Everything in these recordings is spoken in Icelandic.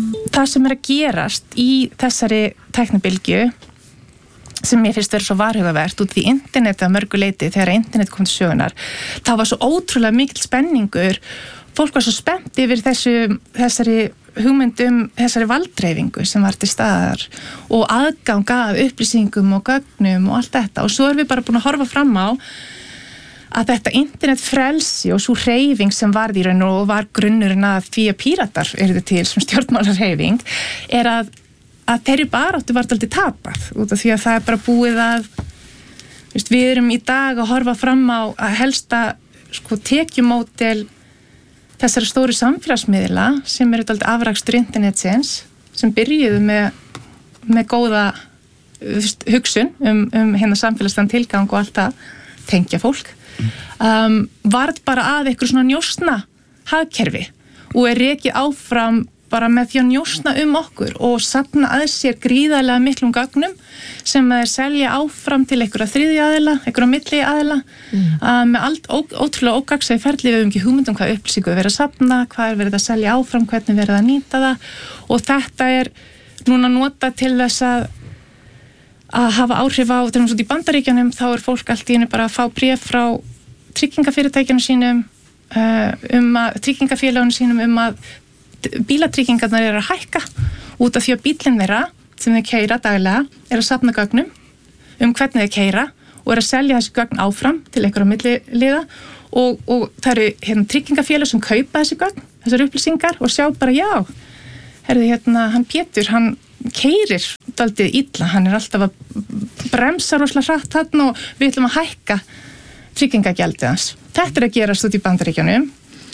það sem að gerast í þessari tæknibylgju sem mér finnst vera svo varhugavert út því internetið að mörgu leyti þegar internet kom til sögunar, það var svo ótrúlega mikill spenningur, fólk var svo spennt yfir þessari hugmyndum, þessari valddreifingu sem var til staðar og aðgang af upplýsingum og gögnum og allt þetta og svo erum við bara búin að horfa fram á að þetta internetfrelsi og svo hreyfing sem varð í raun og var grunnurinn að því að Píratar yrðu til sem stjórnmálarhreyfing er að þeirri baráttu var dálítið tapað út af því að það er bara búið að við erum í dag að horfa fram á að helsta tekjumódel þessari stóru samfélagsmiðla sem eru dálítið afrakstur internetsins sem byrjuðu með góða hugsun hérna samfélagslegan tilgang og allt það tengja fólk varð bara að eitthvað svona njósna hagkerfi og er rekið áfram bara með því að njósna okkur og safna að sér gríðarlega miklum gögnum sem þeir selja áfram til einhverja þriðja aðila, einhverja milli aðila með ótrúlega ógagnsæi ferli við ekki hugmyndum hvað upplýsingu er verið að safna, hvað er verið að selja áfram, hvernig verið að nýta það og þetta er núna nota til þess að hafa áhrif á, til í Bandaríkjunum þá er fólk allt í einu bara að fá bréf frá tryggingafyrirtækjunum sínum tryggingafélögunum sínum að bílatryggingarnar eru að hækka út af því að bílinn þeirra sem þeir keyra daglega er að safna gögnum hvernig þeir keyra og er að selja þessi gögn áfram til einhverja milliliða og það eru tryggingafélög sem kaupa þessi gögn, þessar upplýsingar og sjá bara já, hann Pétur, hann keyrir dálítið illa, hann er alltaf að bremsa rosalega hratt þarna og við ætlum að hækka tryggingagjaldið hans. Þetta er að gerast út í Bandaríkjunum.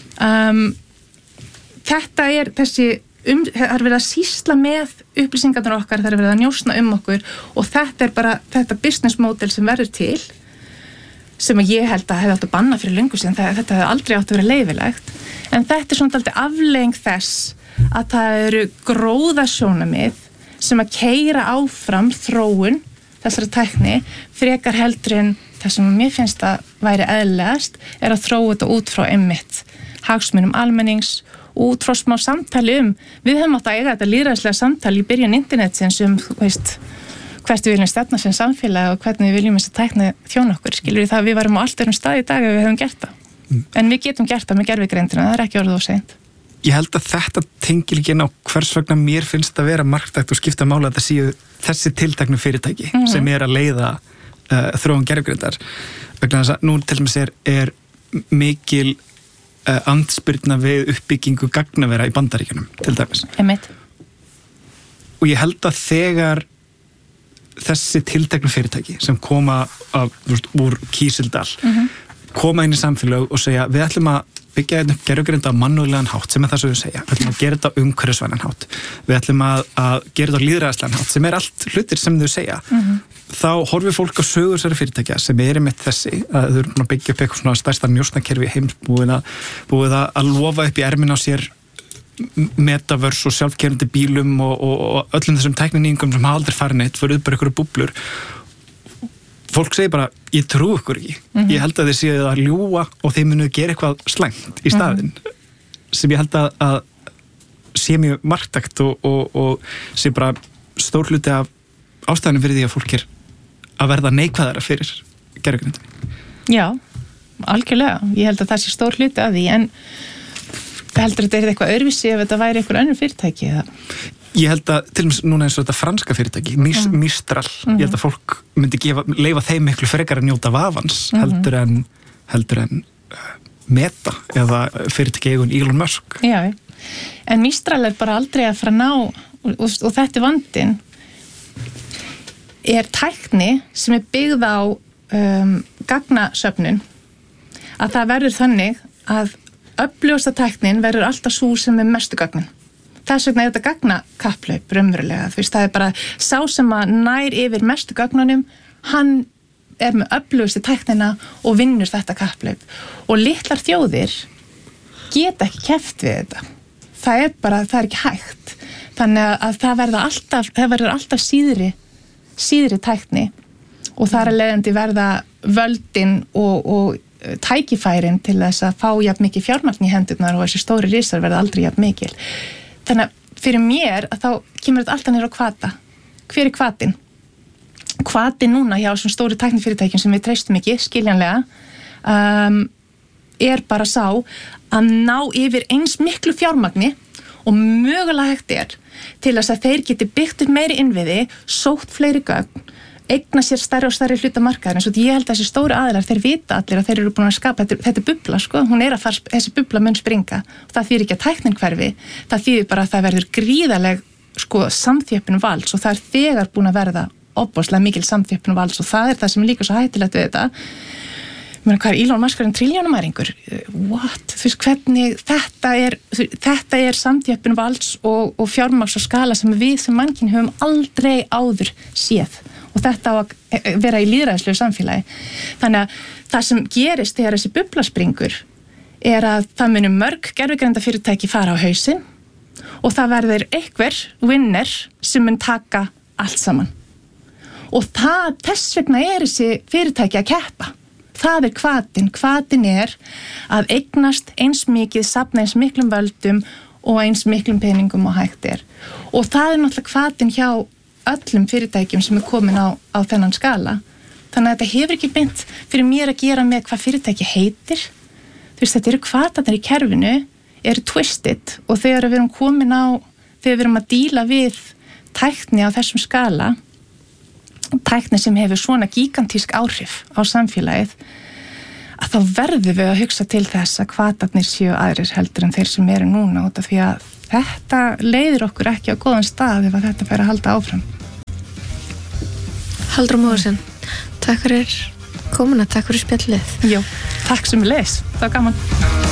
Þetta er það er verið að sýsla með upplýsingarnar okkar, það er verið að njósna okkur og þetta er bara þetta business model sem verður til sem ég held að hefði átt að banna fyrir löngu síðan, þetta hefði aldrei átt að vera leyfilegt en þetta er svona dálítið afleiðing þess að það eru gróðasjónamið sem að keyra áfram þróun þessari tækni frekar heldur en það sem mér finnst að væri eðlilegast er að þróa þetta út frá einmitt hagsmunum almennings og út frá smá samtali við höfum átt að eiga þetta lýðræðislega samtali í byrjun internetsins hvert við viljum stefna sem samfélag og hvernig við viljum þess að tækna þjóna okkur, skilur það að við varum á allt öðrum stað í dag ef við höfum gert það en við getum gert það með gervigreindina, það er ekki orðið of seint. Ég held að þetta tengir ekki inn á hvers vegna mér finnst að vera marktækt og skipta máli að þetta séu þessi tilteknu fyrirtæki sem er að leiða þróun gervigreindar vegna þess að nú til dæmis er mikil andspyrna við uppbyggingu gagnavera í Bandaríkjunum til dæmis. Og ég held að þegar þessi tilteknu fyrirtæki sem koma úr Kísildal koma inn í samfélag og segja við ætlum að byggja þetta upp gervigreinda á mannúðlegan hátt sem er það sem við segja, við ætlum að gera þetta umhverfisvænan hátt, við ætlum að gera þetta á lýðræðislegan hátt sem er allt hlutir sem þau segja, þá horfir fólk á sögur þessari fyrirtækja sem er einmitt þessi að þau eru búin að byggja upp eitthvað svona stærsta njósnakerfi heims búið að lofa upp í ermin á sér metaverse og sjálfkeyrandi bílum og öllum þessum tækninýjungum sem hafa aldrei farið neitt, fyrir bara einhverju búblur fólk segir bara, ég trú ykkur ekki ég held að þið séu að ljúga og þeir munu gera eitthvað slæmt í staðinn sem ég held að sé mjög marktækt og sé bara stór hluti af ástæðanum fyrir því að fólk er að verða neikvæðara fyrir gervigrindinni. Já, algjörlega ég held að það sé stór hluti af því en heldur þetta eitthvað öðruvísi ef þetta væri eitthvað önnur fyrirtæki eða? Ég held að til og með núna eins og þetta franska fyrirtæki Mistral, ég held að fólk myndi leyfa þeim miklu frekar að njóta vafans heldur en Meta eða fyrirtæki eigun Elon Musk. Já, en Mistral er bara aldrei að fara ná og þetta er vandinn er tækni sem er byggð á gagnasöfnun að það verður þannig að öflugasta tæknin verður alltaf sú sem er mestu gagnin. Þess vegna er þetta gagnakapphlaup raunverulega. Það er bara sá sem að nær yfir mestu gögnunum, hann er með öflugustu tæknina og vinnur þetta kapphlaup. Og litlar þjóðir geta ekki keppt við þetta. Það er ekki hægt. Þannig að það verður alltaf síðri tækni og þar að leiðandi verða völdin og tækifærin til þess að fá jafn mikið fjármagn í hendurnar og þessi stóri risar verða aldrei jafn mikil. Þannig að fyrir mér að þá kemur þetta alltaf niður á hvata. Hver er hvatinn? Hvatinn núna hjá svona stóru tæknifyrirtækjum sem við treystum ekki, skiljanlega, er bara sá að ná yfir eins miklu fjármagni og mögulega hægt til þess að þeir geti byggt upp meiri innviði, sótt fleiri gögn, eigna sér stærri og stærri hluta markaðar, eins og ég held að þessi stóru aðilar, þeir vita allir að þeir eru búin að skapa, þetta er bubla, sko, hún er að fara, þessi bubla mun springa, og það þýðir ekki að tæknin hverfi, það þýðir bara að það verður gríðaleg, sko, samþjöppun valds, og það er þegar búin að verða ofboðslega mikil samþjöppun valds, og það er það sem er líka svo hættulegt við þetta. Mér hvað er Elon Musk triljónumæringur? What? Þú veist, hvernig þetta er samþjöppun valds og fjármagns og skala sem við sem mannkyn höfum aldrei áður séð. Og þetta á að vera í lýðræðislegu samfélagi. Þannig að það sem gerist þegar þessi bubla springur er að það muni mörg gervigrindafyrirtæki fara á hausinn og það verður einhver winner sem mun taka allt saman. Og þess vegna er þessi fyrirtæki að keppa. Það er hvatinn. Hvatinn er að eignast eins mikið, safna eins miklum völdum og eins miklum peningum og hægt er. Og það er náttúrulega hvatinn hjá öllum fyrirtækjum sem er komin á þennan skala. Þannig að þetta hefur ekki beint fyrir mér að gera með hvað fyrirtæki heitir. Þú veist, þetta eru hvatarnir í kerfinu, eru twisted og þegar við erum komin þegar við erum að díla við tækni á þessum skala, tækni sem hefur svona gigantísk áhrif á samfélagið, að þá verðum við að hugsa til þess að hvatarnir séu aðrir heldur en þeir sem eru núna út af því að þetta leiðir okkur ekki á góðan stað ef að þetta fær að halda áfram. Halldóra Mogensen, takk fyrir komuna, takk fyrir spjallið. Jó, takk sem við leys, það var gaman.